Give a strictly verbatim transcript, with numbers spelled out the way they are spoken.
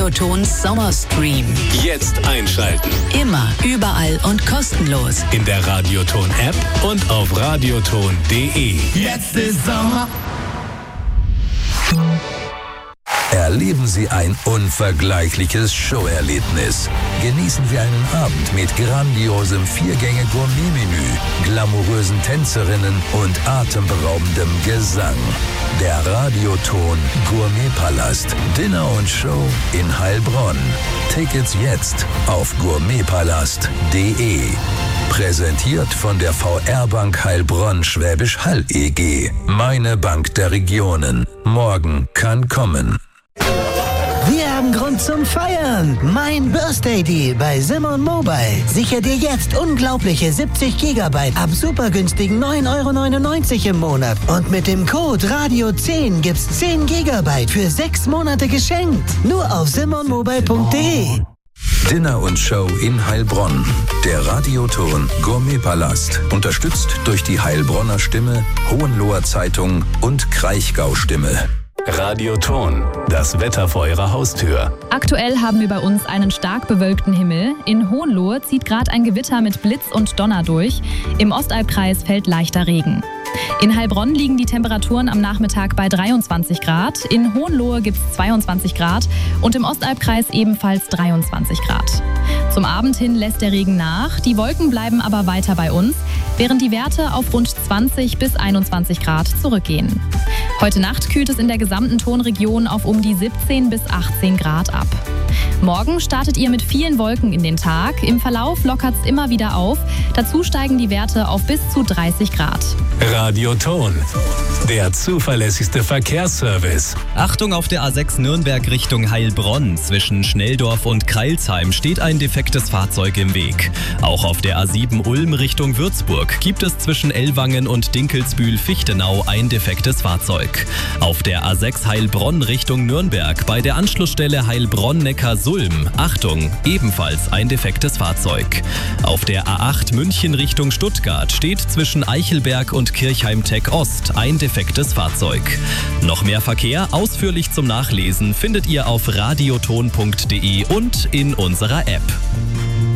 Radiotons Sommerstream. Jetzt einschalten. Immer, überall und kostenlos. In der Radioton-App und auf radioton punkt de. Jetzt ist Sommer. Erleben Sie ein unvergleichliches Showerlebnis. Genießen Sie einen Abend mit grandiosem Viergänge-Gourmet-Menü, glamourösen Tänzerinnen und atemberaubendem Gesang. Der Radioton Gourmetpalast. Dinner und Show in Heilbronn. Tickets jetzt auf gourmetpalast punkt de. Präsentiert von der V R-Bank Heilbronn Schwäbisch Hall E G. Meine Bank der Regionen. Morgen kann kommen. Wir haben Grund zum Feiern. Mein Birthday Deal bei Simon Mobile. Sichere dir jetzt unglaubliche siebzig Gigabyte ab super günstigen neun Euro neunundneunzig im Monat. Und mit dem Code Radio zehn gibt's zehn Gigabyte für sechs Monate geschenkt. Nur auf simon mobile punkt de. Dinner und Show in Heilbronn. Der Radioton Gourmetpalast. Unterstützt durch die Heilbronner Stimme, Hohenloher Zeitung und Kraichgau Stimme. Radioton, das Wetter vor Ihrer Haustür. Aktuell haben wir bei uns einen stark bewölkten Himmel. In Hohenlohe zieht gerade ein Gewitter mit Blitz und Donner durch. Im Ostalbkreis fällt leichter Regen. In Heilbronn liegen die Temperaturen am Nachmittag bei dreiundzwanzig Grad. In Hohenlohe gibt es zweiundzwanzig Grad und im Ostalbkreis ebenfalls dreiundzwanzig Grad. Zum Abend hin lässt der Regen nach, die Wolken bleiben aber weiter bei uns, während die Werte auf rund zwanzig bis einundzwanzig Grad zurückgehen. Heute Nacht kühlt es in der gesamten Tonregion auf um die siebzehn bis achtzehn Grad ab. Morgen startet ihr mit vielen Wolken in den Tag. Im Verlauf lockert es immer wieder auf. Dazu steigen die Werte auf bis zu dreißig Grad. Radioton, der zuverlässigste Verkehrsservice. Achtung, auf der A sechs Nürnberg Richtung Heilbronn. Zwischen Schnelldorf und Kreilsheim steht ein defektes Fahrzeug im Weg. Auch auf der A sieben Ulm Richtung Würzburg gibt es zwischen Ellwangen und Dinkelsbühl-Fichtenau ein defektes Fahrzeug. Auf der A sechs Heilbronn Richtung Nürnberg bei der Anschlussstelle Heilbronn-Neckar-Sulm. Achtung, ebenfalls ein defektes Fahrzeug. Auf der A acht München Richtung Stuttgart steht zwischen Eichelberg und Kirchheim-Tech Ost ein defektes Fahrzeug. Noch mehr Verkehr ausführlich zum Nachlesen findet ihr auf radioton punkt de und in unserer App.